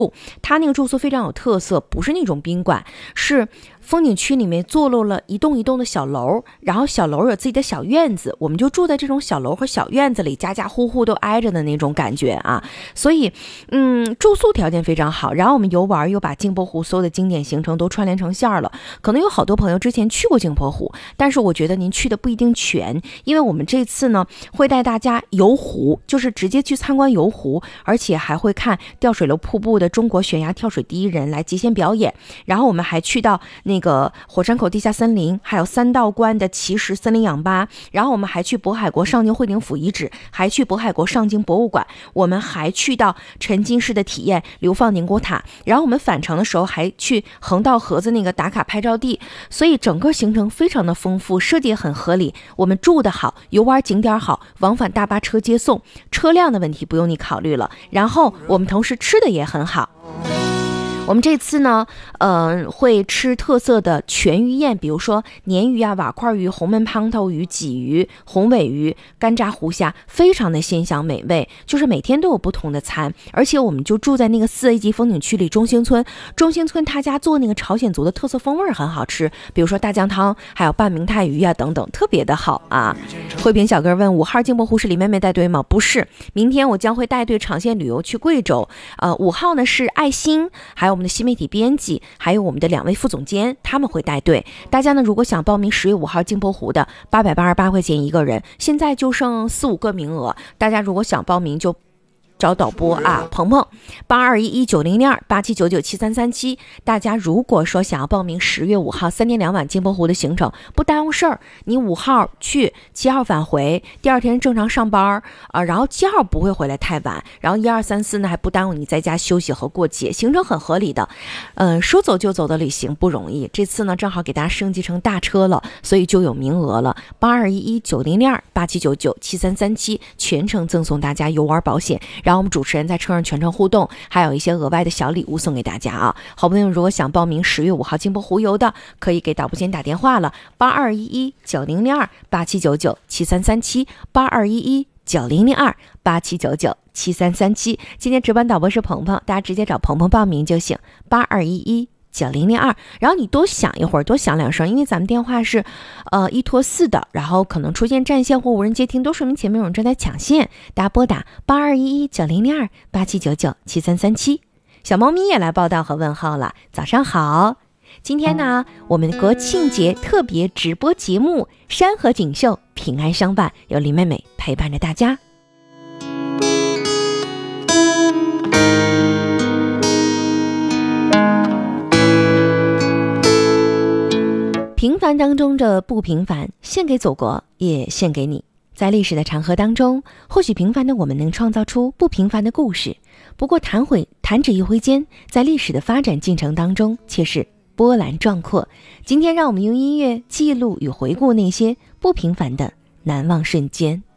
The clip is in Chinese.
它那个住宿非常有特色，不是那种宾馆，是风景区里面坐落了一栋一栋的小楼，然后小楼有自己的小院子，我们就住在这种小楼和小院子里，家家户户都挨着的那种感觉啊。所以住宿条件非常好，然后我们游玩又把镜泊湖所有的经典行程都串联成线了。可能有好多朋友之前去过镜泊湖，但是我觉得您去的不一定全，因为我们这次呢会带大家游湖，就是直接去参观游湖，而且还会看吊水楼瀑布的中国悬崖跳水第一人来极限表演。然后我们还去到那个火山口地下森林，还有三道关的奇石森林氧吧，然后我们还去渤海国上京会宁府遗址，还去渤海国上京博物馆，我们还去到沉浸式的体验流放宁国塔，然后我们返程的时候还去横道河子那个打卡拍照地。所以整个行程非常的丰富，设计也很合理，我们住的好，游玩景点好，往返大巴车接送，车辆的问题不用你考虑了，然后我们同时吃的也很好。我们这次呢会吃特色的全鱼宴，比如说鲶鱼啊、瓦块鱼、红焖胖头鱼、鲫鱼、红尾鱼、干炸湖虾，非常的鲜香美味，就是每天都有不同的餐。而且我们就住在那个4A 级风景区里，中兴村他家做那个朝鲜族的特色风味很好吃，比如说大酱汤，还有拌明太鱼啊等等，特别的好啊。慧萍小哥问5号镜泊湖是李妹妹带队吗？不是，明天我将会带队长线旅游去贵州。5号呢是爱心，还有我们的新媒体编辑，还有我们的2位副总监，他们会带队。大家呢如果想报名10月5号镜泊湖的888块钱一个人，现在就剩4-5个名额，大家如果想报名就找导播啊，鹏鹏8211900287997337。大家如果说想要报名10月5号3天2晚镜泊湖的行程，不耽误事儿，你5号去，7号返回，第二天正常上班然后7号不会回来太晚，然后1、2、3、4呢还不耽误你在家休息和过节，行程很合理的。说走就走的旅行不容易，这次呢正好给大家升级成大车了，所以就有名额了。8211900287997337，全程赠送大家游玩保险，然后我们主持人在车上全程互动，还有一些额外的小礼物送给大家啊！好朋友如果想报名10月5号镜泊湖游的，可以给导播间打电话了，8211900287997337，8211900287997337。今天值班导播是鹏鹏，大家直接找鹏鹏报名就行，82119002，然后你多想一会儿，多想2声，因为咱们电话是1拖4的，然后可能出现占线或无人接听，都说明前面有人正在抢线，大家拨打8211900287997337。小猫咪也来报道和问候了，早上好。今天呢我们国庆节特别直播节目山河锦绣平安相伴，有林妹妹陪伴着大家。平凡当中的不平凡，献给祖国，也献给你。在历史的长河当中，或许平凡的我们能创造出不平凡的故事，不过弹指一挥间，在历史的发展进程当中却是波澜壮阔。今天让我们用音乐记录与回顾那些不平凡的难忘瞬间。